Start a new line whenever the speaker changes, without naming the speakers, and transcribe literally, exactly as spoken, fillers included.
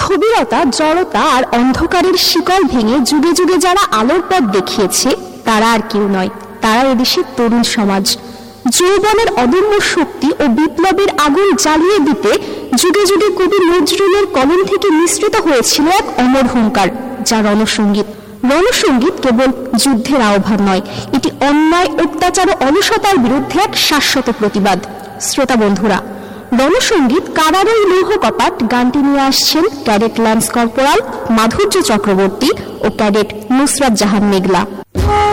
স্থবিরতা, জড়তা আর অন্ধকারের শিকল ভেঙে যুগে যুগে যারা আলোর পথ দেখিয়েছে তারা আর কেউ নয়, তারা এদেশের তরুণ সমাজ। যৌবনের অদম্য শক্তি ও বিপ্লবের আগুন জ্বালিয়ে দিতে যুগে যুগে কবি নজরুলের কলম থেকে নিঃসৃত হয়েছিল এক অমর হুঙ্কার, যা রণসঙ্গীত। রণসঙ্গীত কেবল যুদ্ধের আহ্বান নয়, এটি অন্যায়, অত্যাচার ও অলসতার বিরুদ্ধে এক শাশ্বত প্রতিবাদ। শ্রোতা বন্ধুরা, রণসঙ্গীত কারারই লৌহ কপাট গানটি নিয়ে আসছেন ক্যাডেট ল্যান্স কর্পোরাল মাধুর্য চক্রবর্তী ও ক্যাডেট নুসরাত জাহান মেঘলা।